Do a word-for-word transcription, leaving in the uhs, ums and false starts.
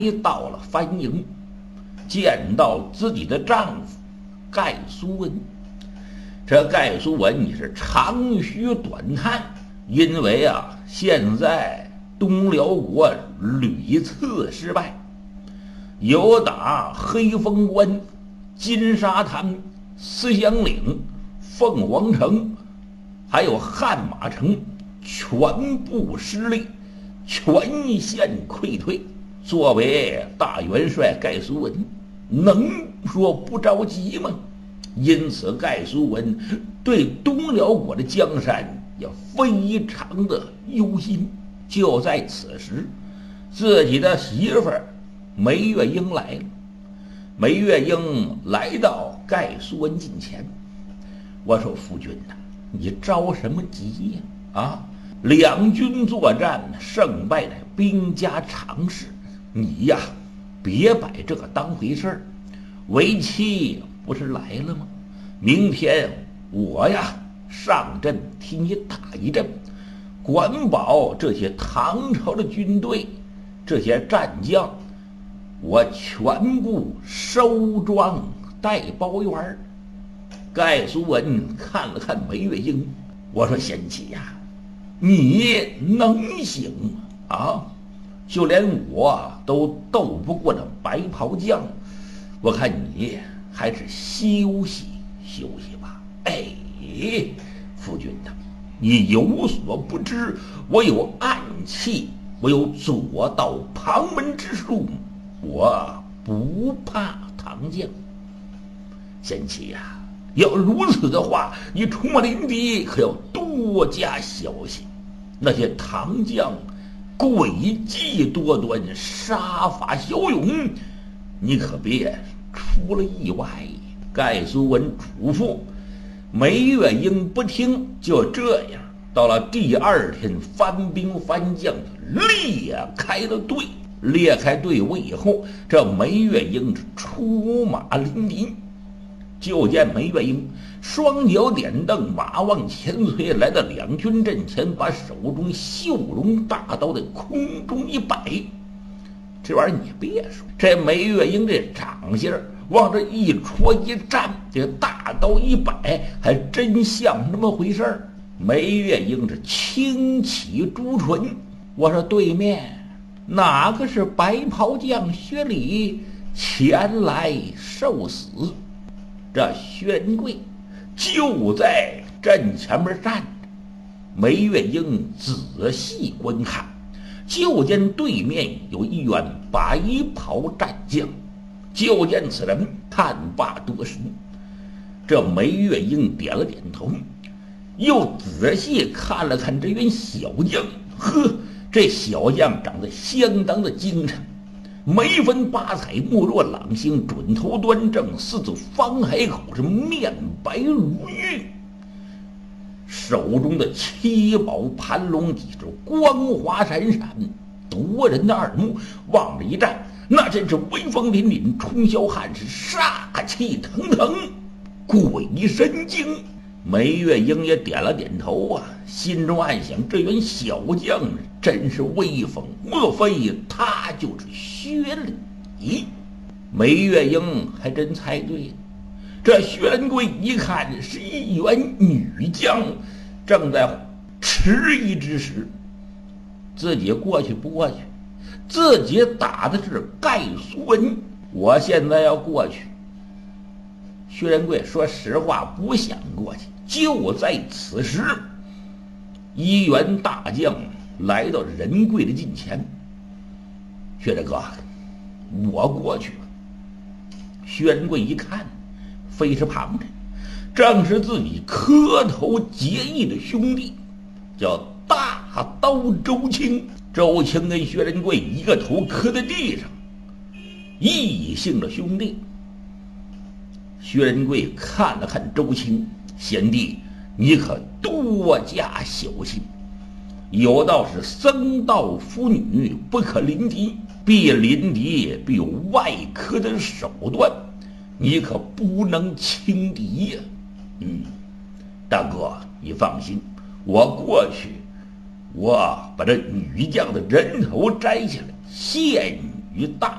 到了藩营，见到自己的丈夫盖苏文。这盖苏文也是长吁短叹，因为啊，现在东辽国屡次失败，有打黑风关、金沙滩、思乡岭、凤凰城，还有悍马城，全部失利，全线溃退。作为大元帅盖苏文，能说不着急吗？因此盖苏文对东辽国的江山也非常的忧心。就在此时，自己的媳妇儿梅月英来了。梅月英来到盖苏文近前，我说：“夫君呐、啊，你着什么急呀？啊，两军作战，胜败乃兵家常事，你呀，别把这个当回事儿。为妻不是来了吗？明天我呀上阵替你打一阵，管保这些唐朝的军队，这些战将，我全部收装带包圆。”盖苏文看了看梅月英，我说：“贤妻呀，你能行吗？啊，就连我都斗不过这白袍将，我看你还是休息休息吧。”哎，夫君呐，你有所不知，我有暗器，我有左道旁门之术，我不怕唐将。贤妻呀，要如此的话，你出马临敌可要多加小心。那些唐将诡计多端，杀伐骁勇，你可别出了意外。盖苏文嘱咐，梅月英不听。就这样，到了第二天，番兵番将裂开了队。裂开队伍以后，这梅月英出马临敌。就见梅月英双脚点蹬，马往前催，来到两军阵前，把手中绣龙大刀在空中一摆。这玩意儿你别说，这梅月英这长相往这一戳一站，这大刀一摆，还真像那么回事儿。梅月英是轻启朱唇，我说：“对面哪个是白袍将薛礼前来受死？”这薛仁贵就在阵前面站着。梅月英仔细观看，就见对面有一员白袍战将。就见此人探罢多时，这梅月英点了点头，又仔细看了看这员小将。呵，这小将长得相当的精神，眉分八彩，目若朗星，准头端正，四字方海口，是面白如玉。手中的七宝盘龙戟是光华闪闪，夺人的耳目。往这一站，那真是威风凛凛，冲霄悍士，杀气腾腾，鬼神惊。梅月英也点了点头啊，心中暗想：这员小将真是威风，莫非他就是薛礼？梅月英还真猜对了。这薛仁贵一看是一员女将，正在迟疑之时，自己过去不过去？自己打的是盖苏文，我现在要过去。薛仁贵说实话不想过去。就在此时，一员大将来到仁贵的近前：“薛大哥，我过去了。”薛仁贵一看，非是旁人，正是自己磕头结义的兄弟，叫大刀周青。周青跟薛仁贵一个头磕在地上，异姓的兄弟。薛仁贵看了看周青：“贤弟，你可多加小心。有道是僧道妇女不可临敌，必临敌必有外科的手段，你可不能轻敌呀。嗯，大哥，你放心，我过去，我把这女将的人头摘下来，献于大